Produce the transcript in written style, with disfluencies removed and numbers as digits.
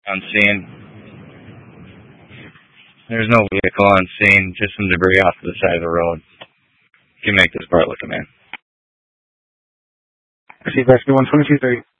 on scene. There's no vehicle on scene, just some debris off to the side of the road. You can make this part look a man. I see Rescue 12230.